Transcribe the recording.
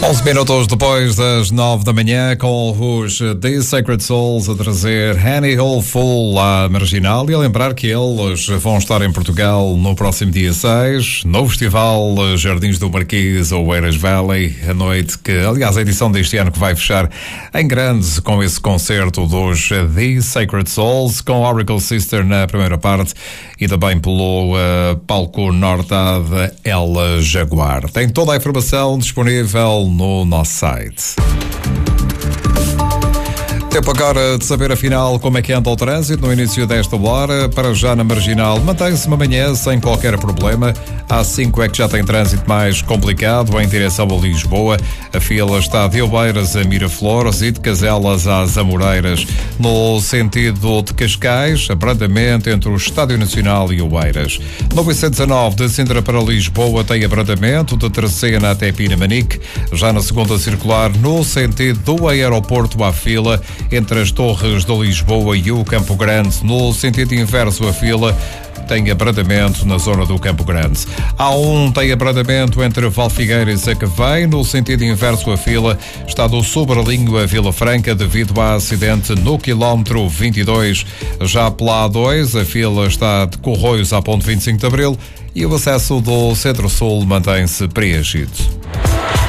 11 minutos depois das 9 da manhã, com os The Sacred Souls a trazer Annie Hall Full à Marginal, e a lembrar que eles vão estar em Portugal no próximo dia 6, no Festival Jardins do Marquês, Oeiras Valley, a noite que, aliás, a edição deste ano que vai fechar em grande com esse concerto dos The Sacred Souls, com Oracle Sister na primeira parte e também pelo palco norte da Ela Jaguar. Tem toda a informação disponível no nosso site. Tempo agora de saber afinal como é que anda o trânsito no início desta hora. Para já na Marginal mantém-se uma manhã sem qualquer problema. A A5 é que já tem trânsito mais complicado em direção a Lisboa. A fila está de Oeiras a Miraflores e de Caselas às Amoreiras. No sentido de Cascais, abrandamento entre o Estádio Nacional e Oeiras. No B119 de Sintra para Lisboa tem abrandamento de Terceira até Pinamanique. Já na segunda circular, no sentido do aeroporto à fila entre as Torres de Lisboa e o Campo Grande. No sentido inverso, a fila tem abrandamento na zona do Campo Grande. A1 tem abrandamento entre Valfigueira e Sacavém. No sentido inverso, a fila está do Sobrelinho a Vila Franca devido a acidente no quilómetro 22. Já pela A2, a fila está de Corroios à ponte 25 de Abril e o acesso do Centro-Sul mantém-se preenchido.